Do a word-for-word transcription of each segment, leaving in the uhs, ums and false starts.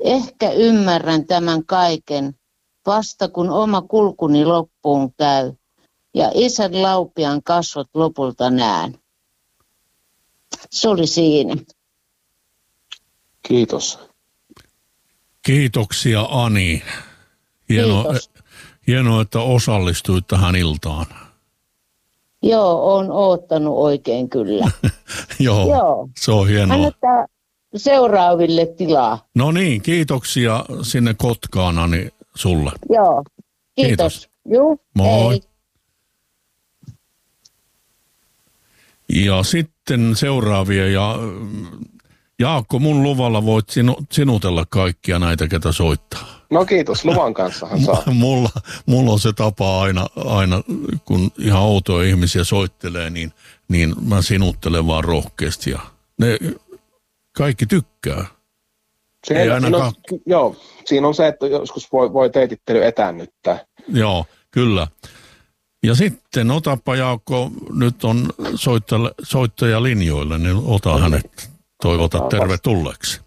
Ehkä ymmärrän tämän kaiken vasta kun oma kulkuni loppuun käy ja isän laupian kasvot lopulta näen. Se oli siinä. Kiitos. Kiitoksia Ani. Hienoa, Kiitos. hienoa, että osallistuit tähän iltaan. Joo, olen oottanut oikein kyllä. Joo, Joo. Se on hienoa. Annetaan seuraaville tilaa. No niin, kiitoksia sinne Kotkaan, Ani, sulle. Joo, kiitos. Kiitos. Juu, Moi. hei. Ja sitten seuraavia ja Jaakko, mun luvalla voit sinu, sinutella kaikkia näitä, ketä soittaa. No kiitos, luvan kanssahan saa. mulla, mulla on se tapa aina, aina, kun ihan outoja ihmisiä soittelee, niin, niin mä sinuttelen vaan rohkeasti ja ne kaikki tykkää. Siinä, Ei ainakaan... no, joo, siinä on se, että joskus voi, voi teetittely etäännyttää. Joo, kyllä. Ja sitten otapa Jaakko, nyt on soittaja, soittaja linjoilla, niin ota hänet, toivota tervetulleeksi.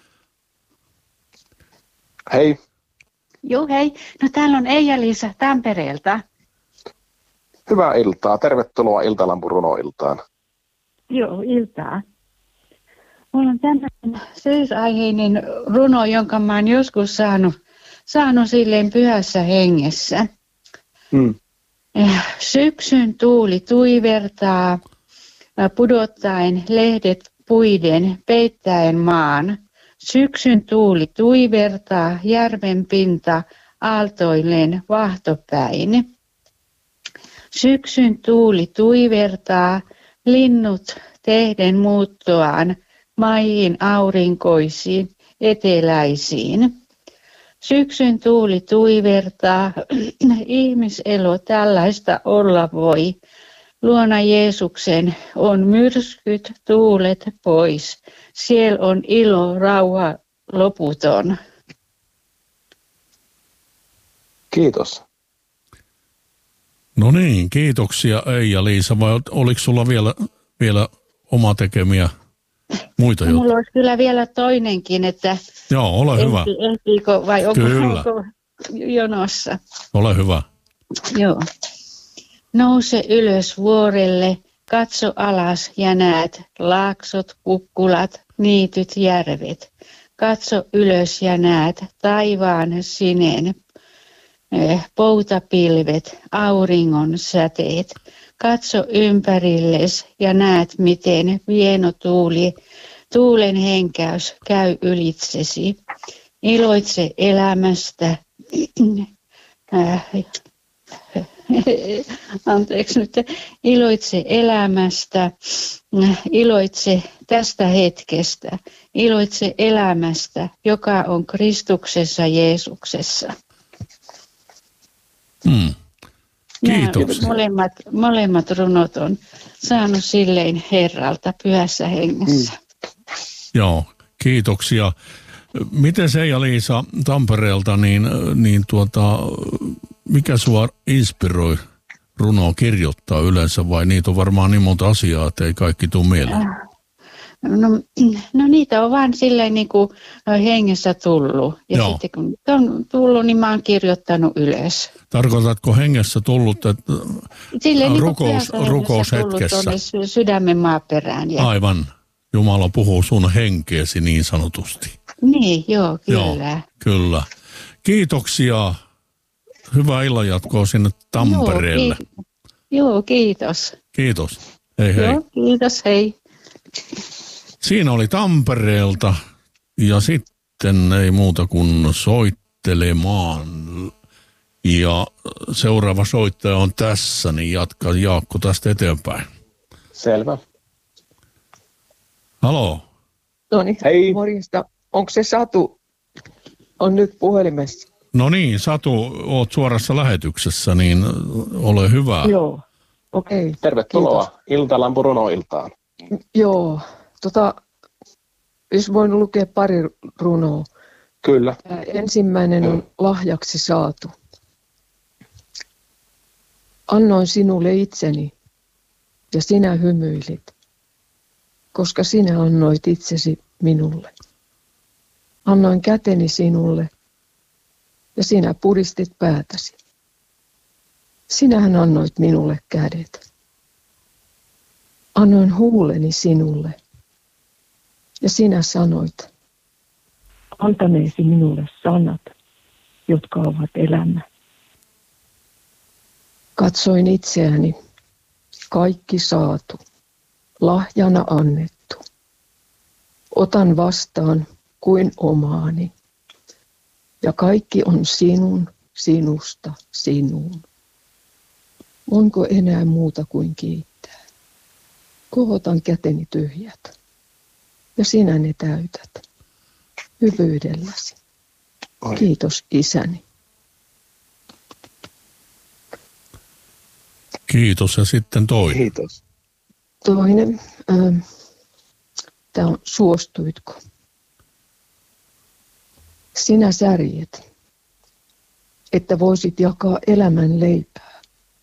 Hei. Joo, hei. No täällä on Eija-Liisa Tampereelta. Hyvää iltaa. Tervetuloa Iltalampun runoiltaan. Joo, iltaa. Mulla on tämmöinen syysaiheinen runo, jonka mä oon joskus saanut, saanut silleen pyhässä hengessä. Hmm. Syksyn tuuli tuivertaa, pudottaen lehdet puiden, peittäen maan. Syksyn tuuli tuivertaa, järven pinta aaltoilleen vahtopäin. Syksyn tuuli tuivertaa, linnut tehden muuttoaan maihin aurinkoisiin eteläisiin. Syksyn tuuli tuivertaa, ihmiselo tällaista olla voi. Luona Jeesuksen on myrskyt, tuulet pois. Siellä on ilo, rauha loputon. Kiitos. No niin, kiitoksia Eija-Liisa. Vai oliko sulla vielä, vielä oma tekemiä muita juttuja? Mulla olisi kyllä vielä toinenkin, että Joo, ole ehti, hyvä. ehtiikö vai onko, Kyllä. onko jonossa? Ole hyvä. Joo. Nouse ylös vuorelle, katso alas ja näet laaksot, kukkulat, niityt, järvet. Katso ylös ja näet taivaan sineen, poutapilvet, auringon säteet. Katso ympärilles ja näet, miten vieno tuuli, tuulen henkäys käy ylitsesi. Iloitse elämästä. Anteeksi nyt. Iloitse elämästä, iloitse tästä hetkestä, iloitse elämästä, joka on Kristuksessa Jeesuksessa. Hmm. Kiitoksia. Molemmat, molemmat runot on saanut silleen Herralta pyhässä hengessä. Hmm. Joo, kiitoksia. Miten Eija-Liisa Tampereelta, niin, niin tuota, mikä sua inspiroi runoa kirjoittaa yleensä, vai niitä on varmaan niin monta asiaa, että ei kaikki tule mieleen? No, no niitä on vaan silleen niin kuin hengessä tullut. Ja Joo. sitten kun on tullut, niin mä oon kirjoittanut ylös. Tarkoitatko hengessä tullut, että Silleen rukous, niin rukoushetkessä? tuonne sydämen maaperään. Ja... Aivan. Jumala puhuu sun henkeesi niin sanotusti. Niin, joo, kyllä. Joo, kyllä. Kiitoksia. Hyvää illanjatkoa sinne Tampereelle. Joo, kiitos. Joo, kiitos. Kiitos. Hei hei. Joo, kiitos, hei. Siinä oli Tampereelta ja sitten ei muuta kuin soittelemaan. Ja seuraava soittaja on tässä, niin jatka Jaakko tästä eteenpäin. Selvä. Haloo. No niin, hei. Morjesta. Onko se Satu? On nyt puhelimessa. No niin, Satu, oot suorassa lähetyksessä, niin ole hyvä. Joo, okei. Okay. Tervetuloa Kiitos. Iltalampun runoiltaan. Joo, tota, jos voin lukea pari runoa. Kyllä. Ensimmäinen on lahjaksi saatu. Annoin sinulle itseni, ja sinä hymyilit, koska sinä annoit itsesi minulle. Annoin käteni sinulle ja sinä puristit päätäsi. Sinähän annoit minulle kädet. Annoin huuleni sinulle ja sinä sanoit, antaneesi minulle sanat, jotka ovat elämä. Katsoin itseäni, kaikki saatu, lahjana annettu. Otan vastaan kuin omaani. Ja kaikki on sinun, sinusta, sinuun. Onko enää muuta kuin kiittää? Kohotan käteni tyhjät. Ja sinä ne täytät. Hyvyydelläsi. Kiitos isäni. Kiitos ja sitten toinen. Kiitos. Toinen. Ähm, Tämä on suostuitko? Sinä särjet, että voisit jakaa elämän leipää.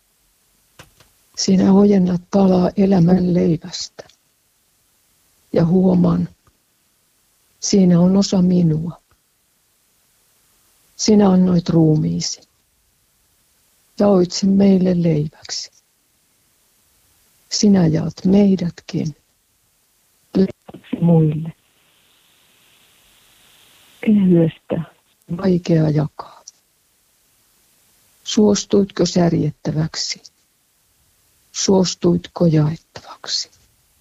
Sinä ojennat palaa elämän leivästä. Ja huomaan, siinä on osa minua. Sinä annoit ruumiisi. Jaoit sen meille leiväksi. Sinä jaat meidätkin leiväksi muille. Kehystä vaikea jakaa. Suostuitko särjettäväksi? Suostuitko jaettavaksi?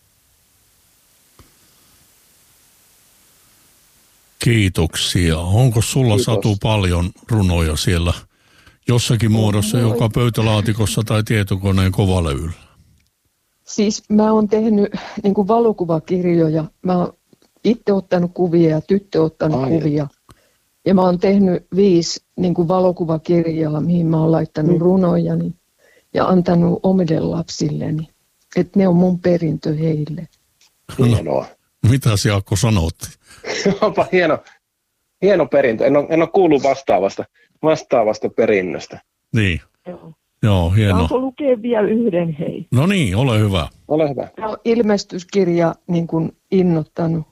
Kiitoksia. Onko sulla Kiitos. Satu paljon runoja siellä jossakin muodossa, Oi. joka pöytälaatikossa tai tietokoneen kovalevyllä? Siis mä oon tehnyt niin kuin valokuvakirjoja. Mä oon itse ottanut kuvia ja tyttö ottanut Ai. kuvia. Ja mä oon tehnyt viisi niin kuin valokuvakirjaa, mihin mä oon laittanut Mm. runojani ja antanut omille lapsilleni. Että ne on mun perintö heille. Hienoa. Mitäs Jaakko sanot? Onpa hieno, hieno perintö. En ole, en ole kuullut vastaavasta, vastaavasta perinnöstä. Niin, Joo. joo, hieno. Saanko lukea vielä yhden hei? No niin, ole hyvä. Ole hyvä. Tämä on ilmestyskirja niin kuin innottanut.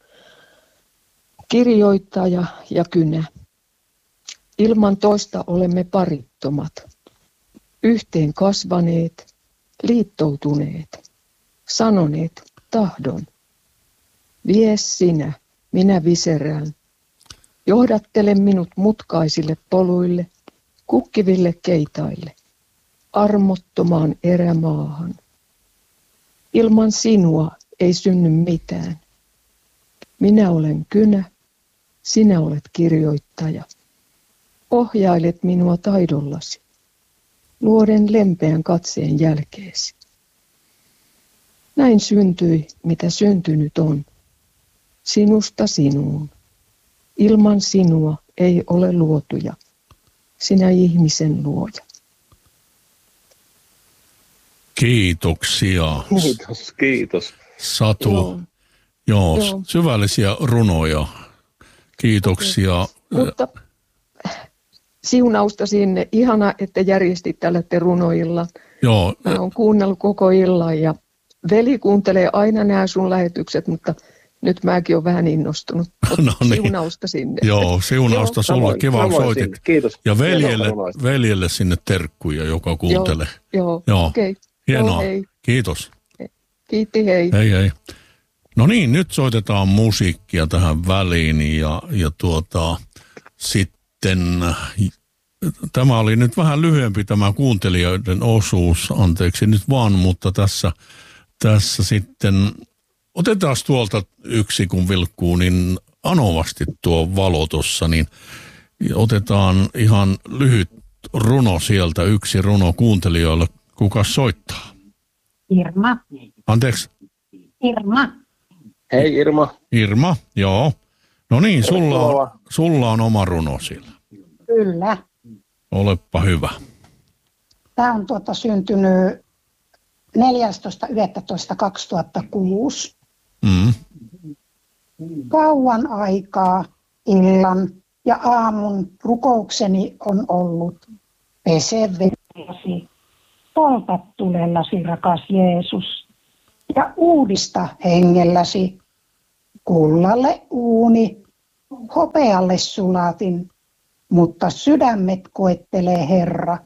Kirjoittaja ja kynä. Ilman toista olemme parittomat. Yhteen kasvaneet, liittoutuneet. Sanoneet tahdon. Vie sinä, minä viserään. Johdattele minut mutkaisille poluille, kukkiville keitaille. Armottomaan erämaahan. Ilman sinua ei synny mitään. Minä olen kynä, sinä olet kirjoittaja. Ohjailet minua taidollasi, luoden lempeän katseen jälkeesi. Näin syntyi, mitä syntynyt on. Sinusta sinuun. Ilman sinua ei ole luotuja. Sinä ihmisen luoja. Kiitoksia, Kiitos, kiitos. Satu. Joo, Joo. Joo, Joo. syvällisiä runoja. Kiitoksia. Mutta siunausta sinne. Ihana, että järjestit tällä runoilla. Joo, Mä oon kuunnellut koko illan ja veli kuuntelee aina nämä sun lähetykset, mutta nyt mäkin olen vähän innostunut. no niin. Siunausta sinne. Joo, siunausta Joo, sulle. samoin- Kiva, kun samoin soitit. sinne. Kiitos. Ja veljelle, Hienoa runoista. veljelle sinne terkkuja, joka kuuntelee. Joo, Joo. okei. Okay. Hienoa. Joo, hei. Kiitos. Kiitti, hei. Hei hei. No niin, nyt soitetaan musiikkia tähän väliin ja, ja tuota, sitten tämä oli nyt vähän lyhyempi tämä kuuntelijoiden osuus, anteeksi nyt vaan, mutta tässä, tässä sitten otetaan tuolta yksi kun vilkkuu, niin anovasti tuo valo tuossa, niin otetaan ihan lyhyt runo sieltä, yksi runo kuuntelijoille, kuka soittaa. Irma. Anteeksi. Irma. Hei Irma. Irma, joo. No niin, sulla on, Tervetuloa. sulla on oma runo siellä. Kyllä. Olepa hyvä. Tämä on tuota syntynyt neljästoista yhdestoista kaksituhattakuusi. Mm. Kauan aikaa illan ja aamun rukoukseni on ollut pese veresi, polta tulellasi rakas Jeesus ja uudista hengelläsi kullalle uuni hopealle sulatin, mutta sydämet koettelee Herra.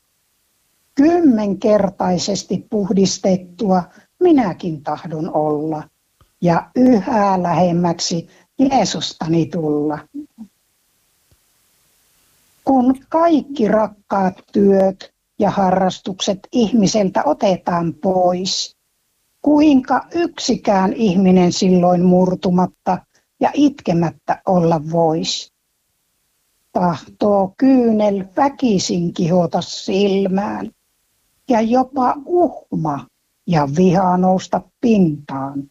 Kymmenkertaisesti puhdistettua minäkin tahdon olla ja yhä lähemmäksi Jeesustani tulla. Kun kaikki rakkaat työt ja harrastukset ihmiseltä otetaan pois, kuinka yksikään ihminen silloin murtumatta ja itkemättä olla vois? Tahtoo kyynel väkisin kihota silmään ja jopa uhma ja viha nousta pintaan.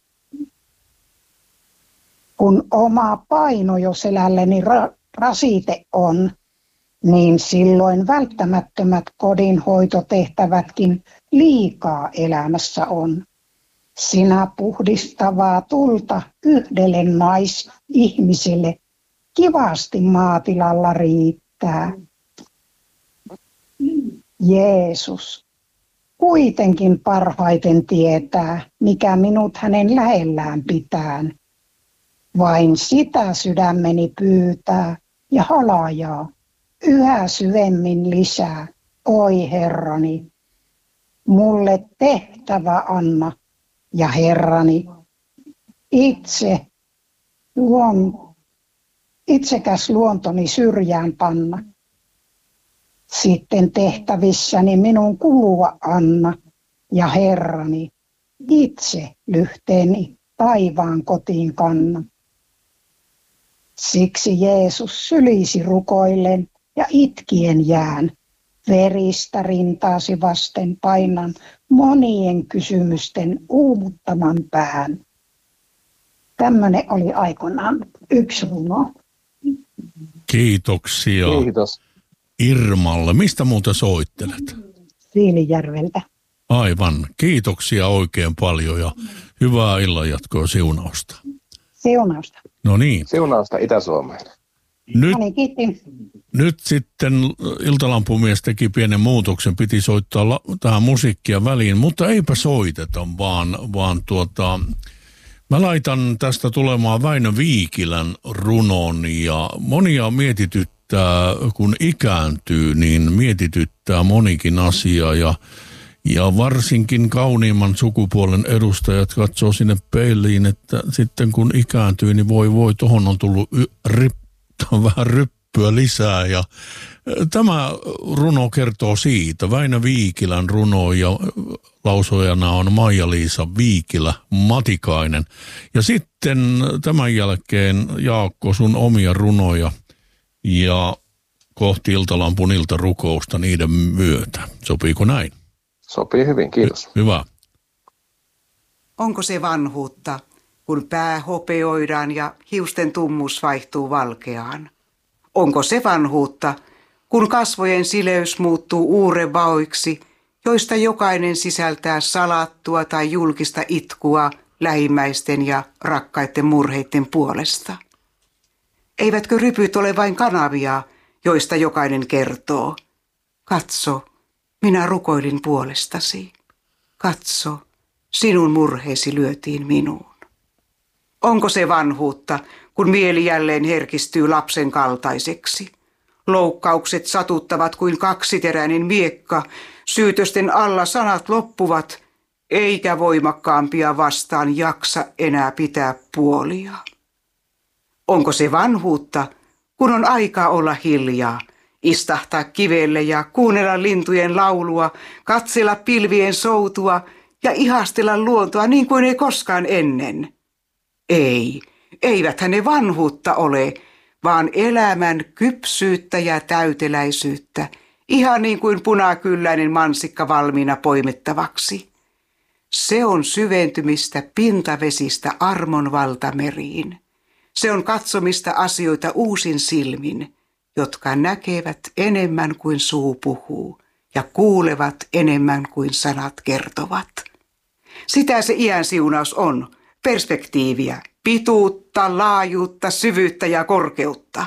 Kun oma paino jo selälleni ra- rasite on, niin silloin välttämättömät kodinhoitotehtävätkin liikaa elämässä on. Sinä puhdistavaa tulta yhdelle naisihmiselle kivasti maatilalla riittää. Jeesus kuitenkin parhaiten tietää, mikä minut hänen lähellään pitää. Vain sitä sydämeni pyytää ja halajaa yhä syvemmin lisää. Oi Herrani, mulle tehtävä anna ja Herrani, itse luon, itsekäs luontoni syrjään panna. Sitten tehtävissäni minun kulua anna ja Herrani, itse lyhteeni taivaan kotiin kanna. Siksi Jeesus sylisi rukoillen ja itkien jään. Veristä rintaasi vasten painan monien kysymysten uumuttaman pään. Tämmöinen oli aikoinaan yksi runo. Kiitoksia. Kiitos. Irmalle. Mistä muuta soittelet? Siilijärveltä. Aivan. Kiitoksia oikein paljon ja hyvää illanjatkoa, siunausta. Siunausta. No niin. Siunausta Itä-Suomeen. Nyt, No niin, kiitti. nyt sitten Iltalampumies teki pienen muutoksen, piti soittaa la, tähän musiikkia väliin, mutta eipä soiteta, vaan, vaan tuota, mä laitan tästä tulemaan Väinö Viikilän runon ja monia mietityttää, kun ikääntyy, niin mietityttää monikin asia ja Ja varsinkin kauniimman sukupuolen edustajat katsoo sinne peiliin, että sitten kun ikääntyy, niin voi voi, tohon on tullut y- rip, vähän ryppyä lisää. Ja tämä runo kertoo siitä. Väinö Viikilän runo ja lausujana on Maija-Liisa Viikilä Matikainen. Ja sitten tämän jälkeen Jaakko sun omia runoja ja kohti Iltalampun iltarukousta niiden myötä. Sopiiko näin? Sopii hyvin, kiitos. Hyvä. Onko se vanhuutta, kun pää hopeoidaan ja hiusten tummus vaihtuu valkeaan? Onko se vanhuutta, kun kasvojen sileys muuttuu uurevaoiksi, joista jokainen sisältää salattua tai julkista itkua lähimmäisten ja rakkaiden murheiden puolesta? Eivätkö rypyt ole vain kanavia, joista jokainen kertoo? Katso, minä rukoilin puolestasi. Katso, sinun murheesi lyötiin minuun. Onko se vanhuutta, kun mieli jälleen herkistyy lapsen kaltaiseksi? Loukkaukset satuttavat kuin kaksiteräinen miekka, syytösten alla sanat loppuvat, eikä voimakkaampia vastaan jaksa enää pitää puolia. Onko se vanhuutta, kun on aikaa olla hiljaa, istahtaa kivelle ja kuunnella lintujen laulua, katsella pilvien soutua ja ihastella luontoa niin kuin ei koskaan ennen? Ei, eiväthän ne vanhuutta ole, vaan elämän kypsyyttä ja täyteläisyyttä, ihan niin kuin punakylläinen mansikka valmiina poimittavaksi. Se on syventymistä pintavesistä armon valtameriin. Se on katsomista asioita uusin silmin, jotka näkevät enemmän kuin suu puhuu ja kuulevat enemmän kuin sanat kertovat. Sitä se iän siunaus on, perspektiiviä, pituutta, laajuutta, syvyyttä ja korkeutta.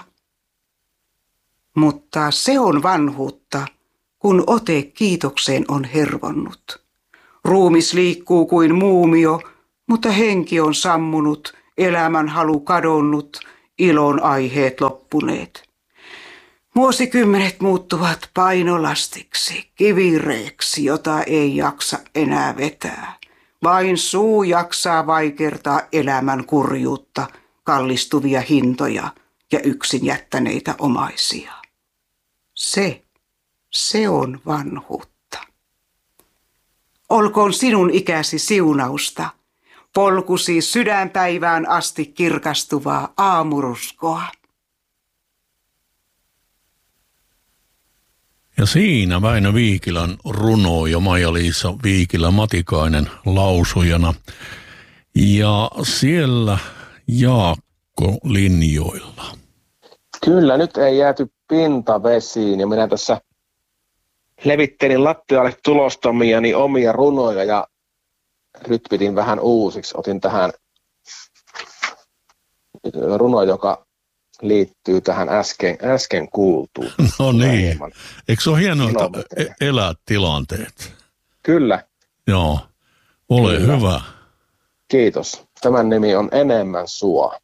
Mutta se on vanhuutta, kun ote kiitokseen on hervonnut. Ruumis liikkuu kuin muumio, mutta henki on sammunut, elämän halu kadonnut, ilon aiheet loppuneet. Vuosikymmenet muuttuvat painolastiksi, kivireeksi, jota ei jaksa enää vetää. Vain suu jaksaa vaikertaa elämän kurjuutta, kallistuvia hintoja ja yksin jättäneitä omaisia. Se, se on vanhuutta. Olkoon sinun ikäsi siunausta, polkusi sydänpäivään asti kirkastuvaa aamuruskoa. Ja siinä Väinö Viikilän runo ja Maija-Liisa Viikilä-Matikainen lausujana. Ja siellä Jaakko linjoilla. Kyllä, nyt ei jääty pintavesiin ja minä tässä levittelin lattialle tulostamiani omia runoja ja rytmitin vähän uusiksi. Otin tähän runo, joka liittyy tähän äsken, äsken kuultuun. No niin. Eikö se ole hienoa, että elää tilanteet? Kyllä. Joo. Ole Kyllä. hyvä. Kiitos. Tämän nimi on Enemmän sua.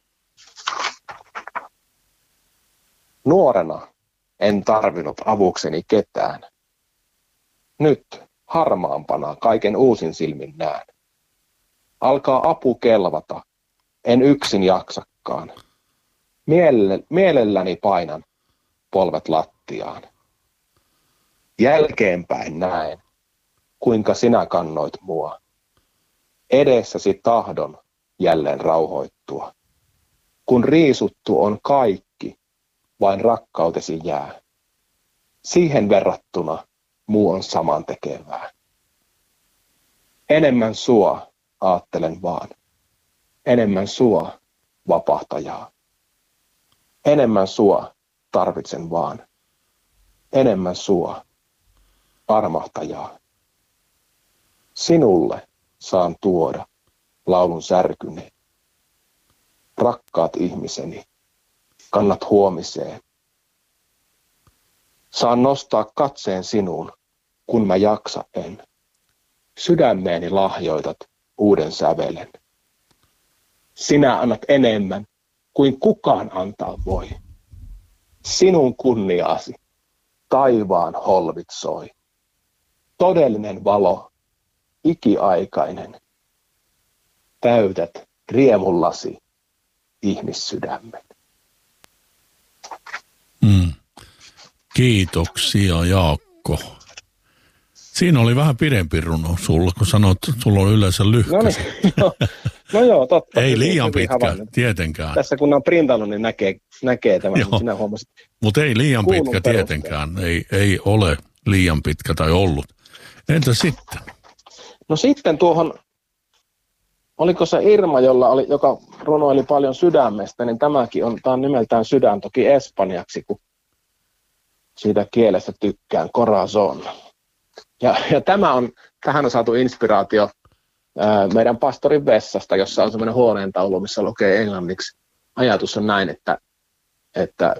Nuorena en tarvinnut avukseni ketään. Nyt harmaampana kaiken uusin silmin näen. Alkaa apu kelvata, en yksin jaksakaan. Miele- mielelläni painan polvet lattiaan. Jälkeenpäin näen, kuinka sinä kannoit mua. Edessäsi tahdon jälleen rauhoittua. Kun riisuttu on kaikki, vain rakkautesi jää. Siihen verrattuna muu on samantekevää. Enemmän sua aattelen vaan. Enemmän sua vapahtajaa. Enemmän sua tarvitsen vaan. Enemmän sua armahtajaa. Sinulle saan tuoda laulun särkyni. Rakkaat ihmiseni, kannat huomiseen. Saan nostaa katseen sinuun, kun mä jaksa en. Sydämeeni lahjoitat uuden sävelen. Sinä annat enemmän kuin kukaan antaa voi. Sinun kunniaasi taivaan holvit soi. Todellinen valo, ikiaikainen. Täytät riemullasi ihmissydämen. Mm. Kiitoksia, Jaakko. Siinä oli vähän pidempi runo sulla, kun sanoit, että sulla on yleensä lyhkäsi. No, niin, no, no joo, totta. Ei liian pitkä, tietenkään. Tässä kun on printannut, niin näkee, näkee tämän. Sinä huomasit. Mutta ei liian pitkä tietenkään. Ei, ei ole liian pitkä tai ollut. Entä sitten? No sitten tuohon, oliko se Irma, jolla oli, joka runoili paljon sydämestä, niin tämäkin on, tämä on nimeltään Sydän, toki espanjaksi, kun siitä kielestä tykkään, corazon. Ja, ja tämä on, tähän on saatu inspiraatio ää, meidän pastorin vessasta, jossa on semmoinen huoneentaulu, missä lukee englanniksi. Ajatus on näin, että, että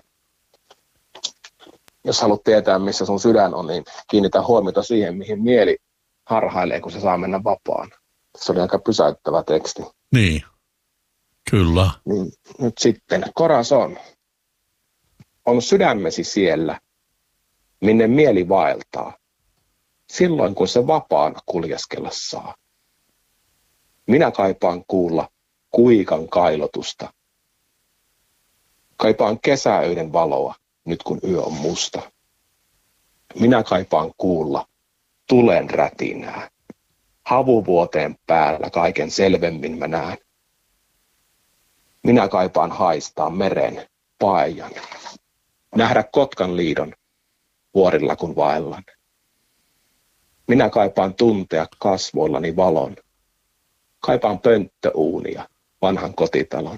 jos haluat tietää, missä sun sydän on, niin kiinnitä huomiota siihen, mihin mieli harhailee, kun se saa mennä vapaan. Se oli aika pysäyttävä teksti. Niin, kyllä. Niin, nyt sitten, corazon on sydämesi siellä, minne mieli vaeltaa, silloin kun se vapaana kuljeskella saa. Minä kaipaan kuulla kuikan kailotusta. Kaipaan kesäöiden valoa, nyt kun yö on musta. Minä kaipaan kuulla tulen rätinää. Havuvuoteen päällä kaiken selvemmin mä näen. Minä kaipaan haistaa meren paajan. Nähdä Kotkan liidon vuorilla kun vaellan. Minä kaipaan tuntea kasvoillani valon. Kaipaan pönttöuunia vanhan kotitalon.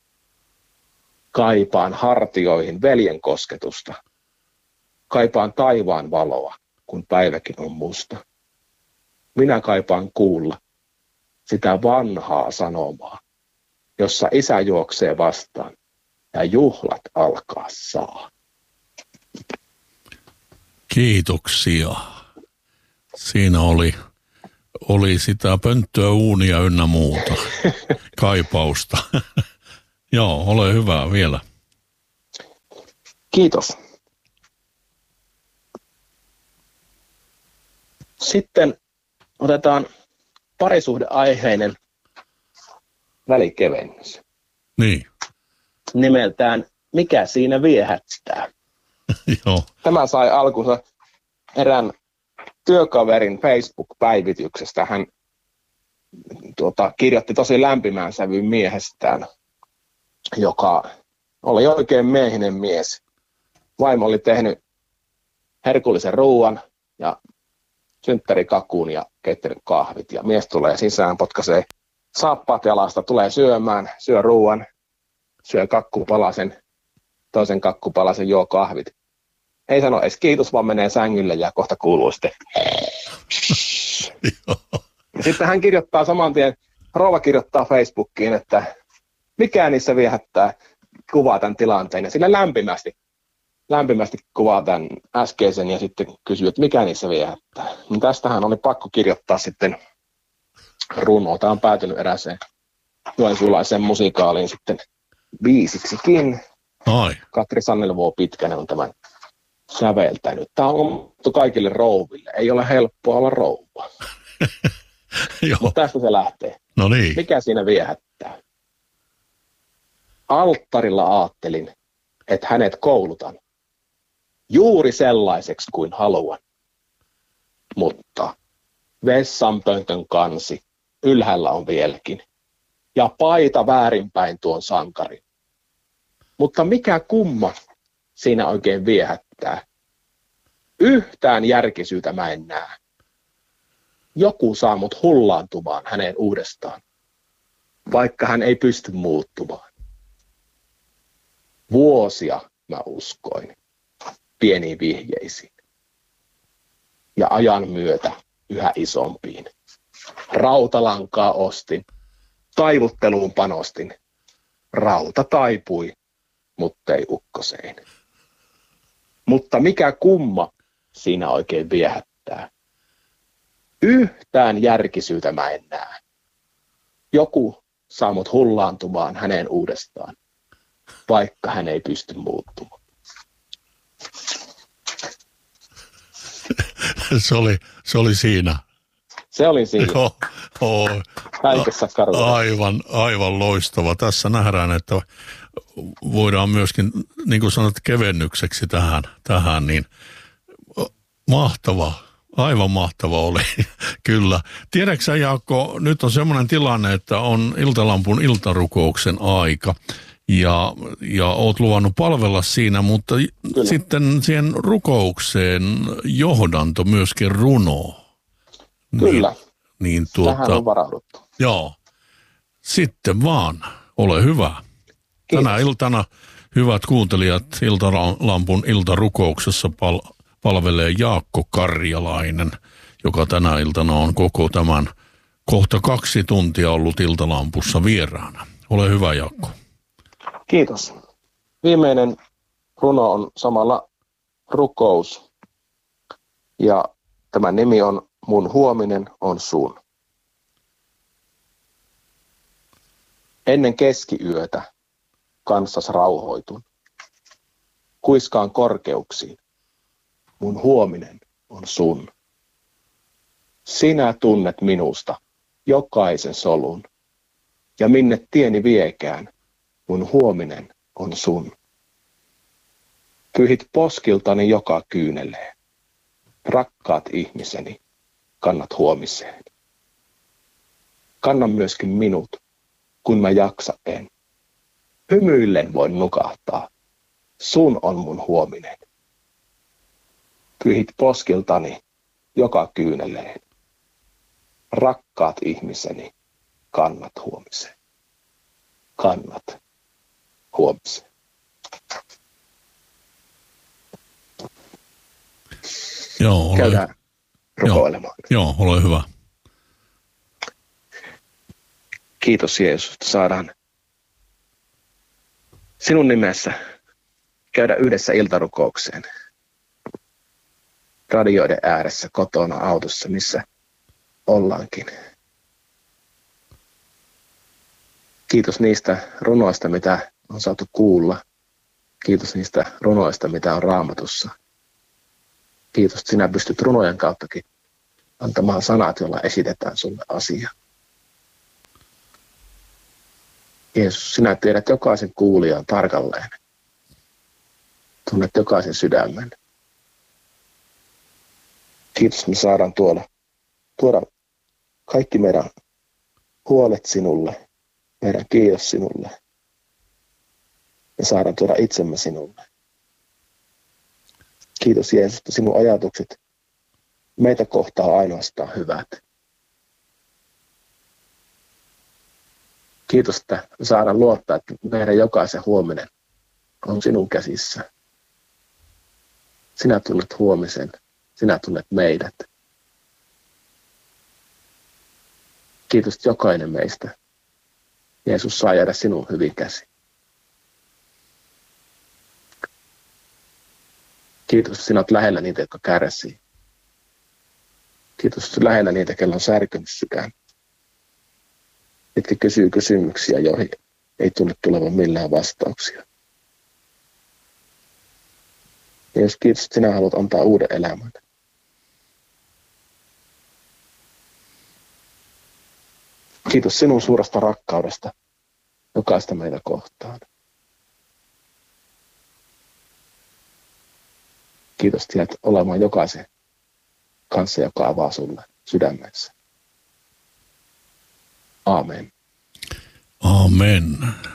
Kaipaan hartioihin veljen kosketusta. Kaipaan taivaan valoa, kun päiväkin on musta. Minä kaipaan kuulla sitä vanhaa sanomaa, jossa isä juoksee vastaan ja juhlat alkaa saa. Kiitoksia. Siinä oli, oli sitä pönttöä, uunia ynnä muuta kaipausta. Joo, ole hyvä vielä. Kiitos. Sitten otetaan parisuhdeaiheinen välikevennys. Niin. Nimeltään Mikä siinä viehättää? Joo. Tämä sai alkunsa erään työkaverin Facebook-päivityksestä. Hän tuota, kirjoitti tosi lämpimään sävyyn miehestään, joka oli oikein miehinen mies. Vaimo oli tehnyt herkullisen ruuan ja synttärikakuun ja keittänyt kahvit. Ja mies tulee sisään, potkaisee saappaat jalasta, tulee syömään, syö ruuan, syö kakkupalasen, toisen kakkupalasen, juo kahvit. Ei sano edes kiitos, vaan menee sängylle ja kohta kuuluu sitten. Sitten hän kirjoittaa saman tien, rouva kirjoittaa Facebookiin, että mikä niissä viehättää, kuvaa tämän tilanteen. Ja sillä lämpimästi, lämpimästi kuvaa tämän äskeisen ja sitten kysyy, että mikä niissä viehättää. Niin tästähän oli pakko kirjoittaa sitten runo. Tämä on päätynyt erääseen joensuulaiseen musikaaliin sitten biisiksikin. Ai. Katri Sannelvo Pitkänen on tämän säveltänyt. Tämä on omattu kaikille rouville. Ei ole helppoa olla rouva. Mutta tästä se lähtee. No niin. Mikä siinä viehättää? Alttarilla aattelin, että hänet koulutan. Juuri sellaiseksi kuin haluan. Mutta vessanpöntön kansi ylhäällä on vieläkin. Ja paita väärinpäin tuon sankari. Mutta mikä kumma siinä oikein viehättää? Yhtään järkisyyttä mä en näe. Joku saa mut hullaantumaan häneen uudestaan, vaikka hän ei pysty muuttumaan. Vuosia mä uskoin pieniin vihjeisiin ja ajan myötä yhä isompiin. Rautalankaa ostin, taivutteluun panostin. Rauta taipui, mutta ei ukkoseen. Mutta mikä kumma siinä oikein viehättää? Yhtään järkisyyttä mä en näe. Joku saa mut hullaantumaan häneen uudestaan, vaikka hän ei pysty muuttumaan. se, oli, se oli siinä. Se oli siinä. Joo, oh, aivan, aivan loistava. Tässä nähdään, että voidaan myöskin, niin kuin sanot, kevennykseksi tähän, tähän niin mahtava, aivan mahtava oli, kyllä. Tiedätkö sä, Jaakko, nyt on semmoinen tilanne, että on Iltalampun iltarukouksen aika ja, ja oot luvannut palvella siinä, mutta kyllä. Sitten siihen rukoukseen johdanto myöskin runo. Kyllä, niin, niin tuota, tähän on varauduttu. Joo, sitten vaan, ole hyvä. Kiitos. Tänä iltana, hyvät kuuntelijat, Iltalampun iltarukouksessa pal- palvelee Jaakko Karjalainen, joka tänä iltana on koko tämän kohta kaksi tuntia ollut Iltalampussa vieraana. Ole hyvä, Jaakko. Kiitos. Viimeinen runo on samalla rukous ja tämän nimi on Mun huominen on sun. Ennen keskiyötä kanssas rauhoitun. Kuiskaan korkeuksiin. Mun huominen on sun. Sinä tunnet minusta jokaisen solun. Ja minne tieni viekään, mun huominen on sun. Pyyhit poskiltani joka kyyneleen. Rakkaat ihmiseni, kannat huomiseen. Kannan myöskin minut, kun mä jaksa en. Hymyillen voin nukahtaa. Sun on mun huominen. Pyyhit poskiltani joka kyyneleen. Rakkaat ihmiseni, kannat huomiseen. Kannat huomiseen. Joo, ole, Käydään rukoilemaan. Joo, joo, ole hyvä. Kiitos Jeesus, että saadaan sinun nimessä käydä yhdessä iltarukoukseen. Radioiden ääressä, kotona, autossa, missä ollaankin. Kiitos niistä runoista, mitä on saatu kuulla. Kiitos niistä runoista, mitä on Raamatussa. Kiitos, että sinä pystyt runojen kauttakin antamaan sanat, joilla esitetään sulle asiaa. Jeesus, sinä tiedät jokaisen kuulijan tarkalleen. Tunnet jokaisen sydämen. Kiitos, me saadaan tuoda, tuoda kaikki meidän huolet sinulle, meidän kiitos sinulle. Me saadaan tuoda itsemme sinulle. Kiitos Jeesus, että sinun ajatukset meitä kohtaa ainoastaan hyvät. Kiitos, että me saadaan luottaa, että meidän jokaisen huominen on sinun käsissä. Sinä tunnet huomisen, sinä tunnet meidät. Kiitos, että jokainen meistä, Jeesus, saa jäädä sinun hyvin käsi. Kiitos, että sinä olet lähellä niitä, jotka kärsii. Kiitos, että lähellä niitä, joilla on särkynyt sydän. Etkä kysyy kysymyksiä, joihin ei tunne tulevan millään vastauksia. Ja jos kiitos, että sinä haluat antaa uuden elämän. Kiitos sinun suuresta rakkaudesta jokaista meitä kohtaan. Kiitos, että jäät olemaan jokaisen kanssa, joka avaa sulle sydämensä. Aamen. Amen.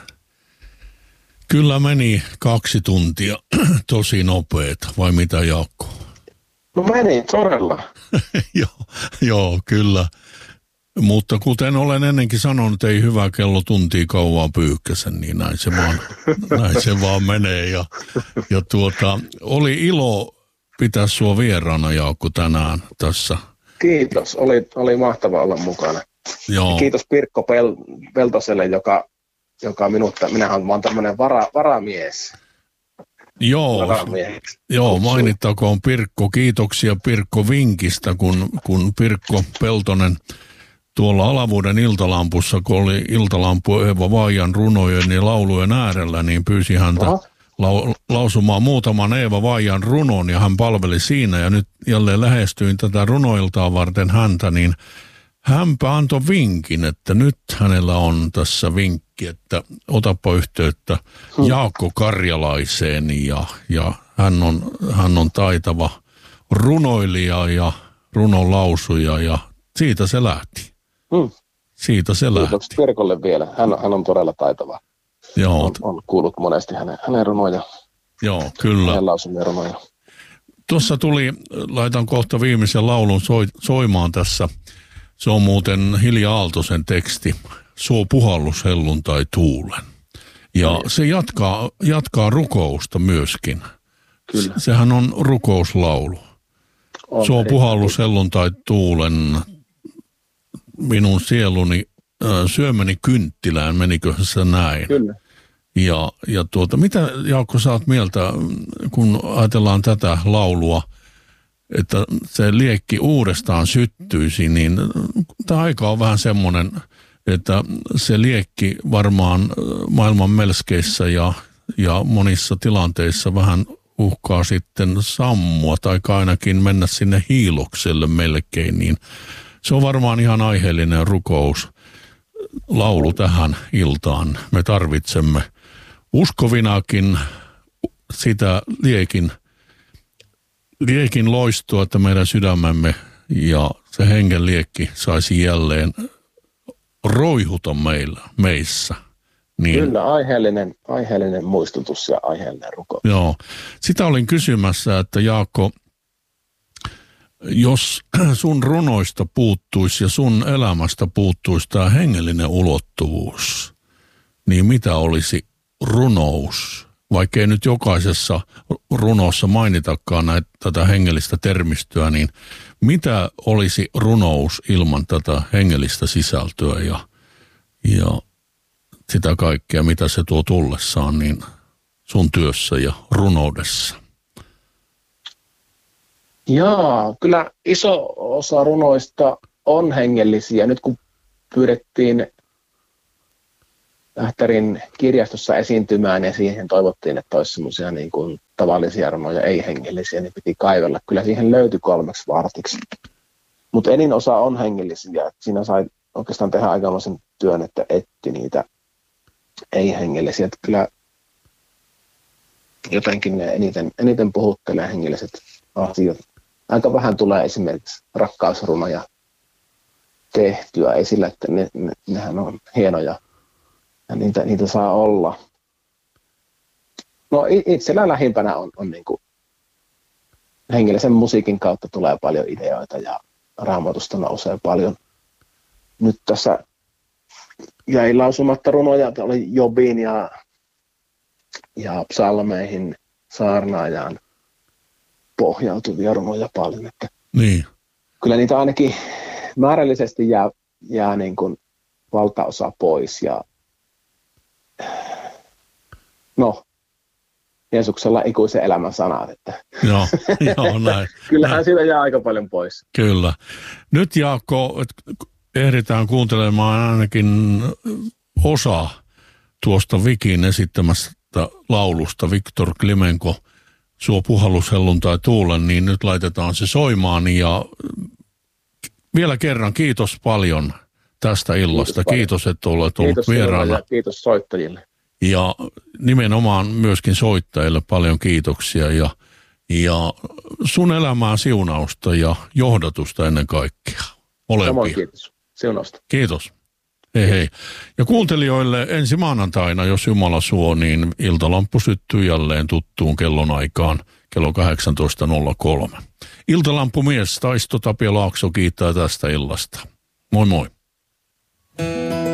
Kyllä meni kaksi tuntia, tosi nopeet, vai mitä Jaakko? No meni, todella. joo, joo, kyllä. Mutta kuten olen ennenkin sanonut, ei hyvä kello tuntia kauan pyykkäsen, niin näin se vaan, näin se vaan menee. Ja, ja tuota, oli ilo pitää sua vieraana, Jaakko, tänään tässä. Kiitos, oli, oli mahtava olla mukana. Joo. Kiitos Pirkko Pel- Peltoselle, joka, joka minut, minähän olen tämmöinen vara, varamies. Joo, joo, mainittakoon Pirkko. Kiitoksia Pirkko vinkistä, kun, kun Pirkko Peltonen tuolla Alavuuden iltalampussa, kun oli iltalampu Eeva Vaajan runojen ja laulujen äärellä, niin pyysi häntä lau, lausumaan muutaman Eeva Vaajan runon, ja hän palveli siinä. Ja nyt jälleen lähestyin tätä runoiltaa varten häntä, niin hänpä antoi vinkin, että nyt hänellä on tässä vinkki, että otapa yhteyttä Jaakko Karjalaiseen, ja, ja hän, on, hän on taitava runoilija ja runonlausuja, ja siitä se lähti. Hmm. Siitä se lähti. Kiitokset Pirkolle vielä. Hän, hän on todella taitava. Joo. On, on kuullut monesti hänen, hänen runoja. Joo, kyllä. Hänen lausumia runoja. Tuossa tuli, laitan kohta viimeisen laulun soi, soimaan tässä. Se on muuten Hilja Aaltosen teksti, Suo puhallus helluntai tuulen. Ja se jatkaa, jatkaa rukousta myöskin. Kyllä. Sehän on rukouslaulu. On, Suo puhallus helluntai tuulen, minun sieluni äh, syömäni kynttilään, menikö se näin? Kyllä. Ja, ja tuota, mitä Jaakko sä oot mieltä, kun ajatellaan tätä laulua, että se liekki uudestaan syttyisi, niin tämä aika on vähän semmoinen, että se liekki varmaan maailman melskeissä ja, ja monissa tilanteissa vähän uhkaa sitten sammua tai ainakin mennä sinne hiilokselle melkein, niin se on varmaan ihan aiheellinen rukous laulu tähän iltaan. Me tarvitsemme uskovinakin sitä liekin Liekin loistua, että meidän sydämemme ja se hengen liekki saisi jälleen roihuta meillä, meissä. Niin, kyllä, aiheellinen, aiheellinen muistutus ja aiheellinen rukous. Joo. Sitä olin kysymässä, että Jaakko, jos sun runoista puuttuisi ja sun elämästä puuttuisi tämä hengellinen ulottuvuus, niin mitä olisi runous? Vaikka ei nyt jokaisessa runossa mainitakaan näitä, tätä hengellistä termistöä, niin mitä olisi runous ilman tätä hengellistä sisältöä ja, ja sitä kaikkea, mitä se tuo tullessaan niin sun työssä ja runoudessa? Jaa, kyllä iso osa runoista on hengellisiä. Nyt kun pyydettiin Ähtärin kirjastossa esiintymään ja siihen toivottiin, että olisi semmoisia niin kuin tavallisia runoja, ei-hengellisiä, niin piti kaivella. Kyllä siihen löytyi kolmeksi vartiksi. Mutta enin osa on hengellisiä. Siinä sai oikeastaan tehdä aikamoisen työn, että etti niitä ei-hengellisiä. Että kyllä jotenkin ne eniten, eniten puhuttelee hengelliset asiat. Aika vähän tulee esimerkiksi rakkausrunoja tehtyä esille, että ne, ne, nehän on hienoja ja niitä, niitä saa olla. No itsellä lähimpänä on, on niin kuin hengellisen musiikin kautta tulee paljon ideoita ja Raamatusta nousee paljon. Nyt tässä jäi lausumatta runoja, oli Jobiin ja, ja psalmeihin saarnaajaan pohjautuvia runoja paljon. Että niin. Kyllä niitä ainakin määrällisesti jää, jää niin kuin valtaosa pois. Ja no, Jeesuksella ikuisen elämän sanat. Että joo, joo, näin. Kyllähän näin. siitä jää aika paljon pois. Kyllä. Nyt Jaakko, ehditään kuuntelemaan ainakin osa tuosta Vikin esittämästä laulusta, Viktor Klimenko, Suo puhallushelluntai tuulen, niin nyt laitetaan se soimaan ja vielä kerran kiitos paljon tästä illasta. Kiitos, kiitos että olet ollut kiitos vieraana. Kiitos soittajille. Ja nimenomaan myöskin soittajille paljon kiitoksia ja, ja sun elämää siunausta ja johdatusta ennen kaikkea. Molempia. Samoin kiitos. Siunausta. Kiitos. Hei hei. Ja kuuntelijoille ensi maanantaina, jos Jumala suo, niin iltalamppu syttyy jälleen tuttuun kellon aikaan, kello kahdeksantoista nolla kolme. Iltalampumies Taisto Tapio Laakso kiittää tästä illasta. Moi moi.